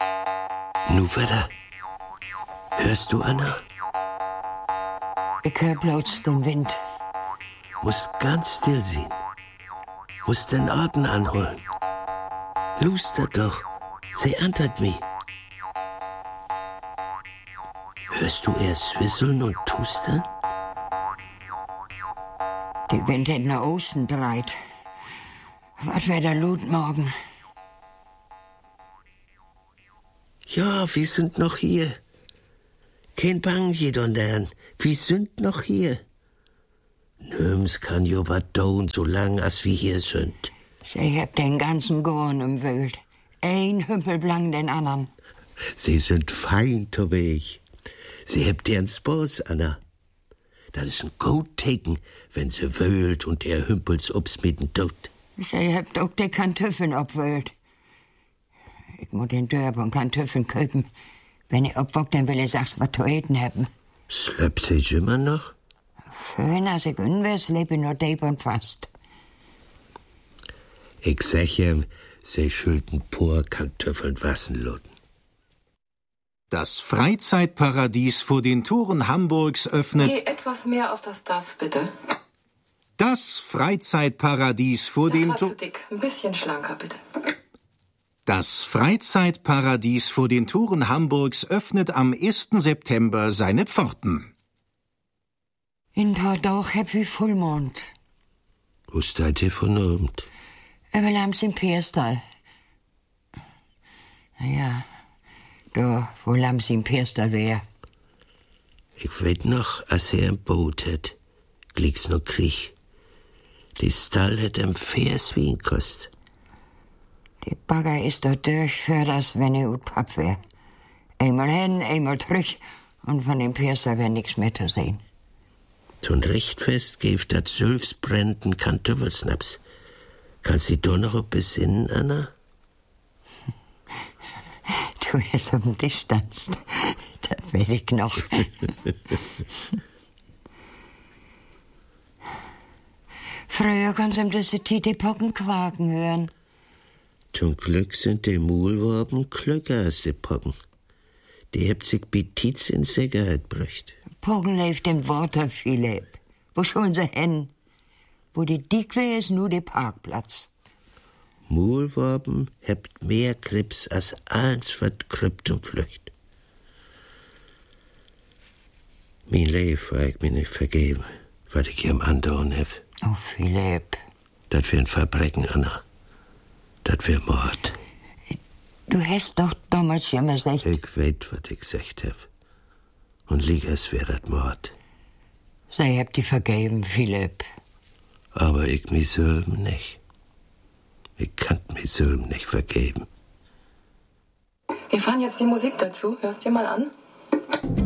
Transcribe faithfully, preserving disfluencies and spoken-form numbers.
Nu weiter. Hörst du, Anna? Ich hör bloß den Wind. Musst ganz still sein. Musst den Atem anholen. Luster doch. Sie antwortet mich. Hörst du erst whisseln und tustern? Die Wind hat nach Osten dreit. Was wär der Lot morgen? Ja, wir sind noch hier. Kein Bang, jedondern. Wir sind noch hier. Nirgends kann jo wat dauern, so lang als wir hier sind. Sie habt den ganzen Gorn im Wöld. Ein Hümpel blang den anderen. Sie sind fein unterwegs. Sie habt ihren Spaß, Anna. Das ist ein gut Teken, wenn sie wöhlt und ihr Hümpels obsmitten tut. Sie habt auch die Kartoffeln obwöhlt. Ich muss den Dörper und Kartoffeln köpen. Wenn ich obwock, dann will ich sag's, was zu eten haben. Schleppt sich immer noch? Schön, als ich unwärts lebe, nur deep und fast. Ich sag ihm, sie schulden pur Kartoffeln wassen loten. Das Freizeitparadies vor den Toren Hamburgs öffnet... Geh etwas mehr auf das Das, bitte. Das Freizeitparadies vor das den war zu Toren... dick. Ein bisschen schlanker, bitte. Das Freizeitparadies vor den Toren Hamburgs öffnet am ersten September seine Pforten. In Tordauch hab ich Vollmond. Wo steht ihr von Abend? Überlams im Pierstal. Ja, da, wo Lams im Pierstal wär. Ich weet noch, als er ein Boot hat, glicks noch Krieg. Die Stall hat ihm Vers wie ein Kost. Die Bagger ist dort durch, für das, wenn ich ut Papp wär. Einmal hin, einmal zurück, und von dem Pierstal wär nix mehr zu sehen. Zum Richtfest gibt dat Sülfsbrennten Kartoffelsnaps. Kannst du da noch besinnen, Anna? Du erst um dich standst, das will ich noch. Früher kannst du um diese Tite Pocken quaken hören. Zum Glück sind die Maulwaben klüger als die Pocken. Die habt sich Betiz in Sicherheit brücht. Pocken lebt im Water, Philipp. Wo schon sie hin? Wo die dick wär, ist nur der Parkplatz. Maulwaben habt mehr Krebs als eins, wat krüppt und flücht. Mein Leben war ich mir nicht vergeben, was ich ihm andauern hab. Oh, Philipp. Das wär ein Verbrechen, Anna. Das wär Mord. Du hast doch damals schon mal gesagt... Ich weet, was ich gesagt hab. Und lieg es wär das Mord. Sie habt die vergeben, Philipp. Aber ich mich selben nicht. Ich kann mich selben nicht vergeben. Wir fahren jetzt die Musik dazu. Hörst dir mal an?